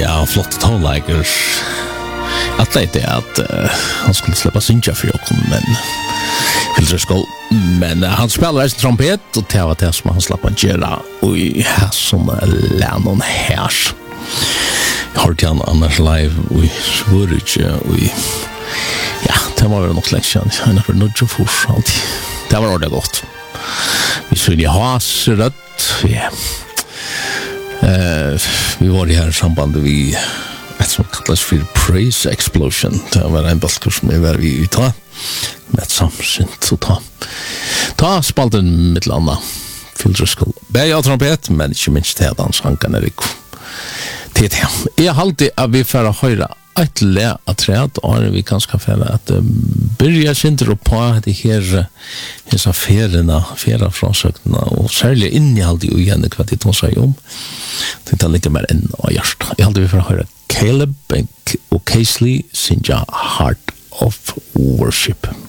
Ja, flott tonelager. Jag tänkte att han skulle släppa synja för jag men men han spelar en trompet och det var det som han slapp att göra och som Lennon här. Jag hörde han annars live och Sverige och ja, det var väl något lektion. Han har nog ju fortsatt. Det var ordentligt gott. Vi skulle ju ha rött. Ja. Vi var i här samband vi ett som kallas för Praise Explosion. Det var en balkurs som var vi ute med samsynt så ta spalten mitt landa Filterskål. Bäja trompet men inte minst det han sankan Erik. Det är alltid att vi får höra ett lä att träd och vi kanske får att börja synter upp på det här dessa fera frånsökna och särskilt innehåll i igen vad det säger om. Det tar lite mer än och hjärta. Jag hade vi får höra Caleb och Casely synja Heart of Worship.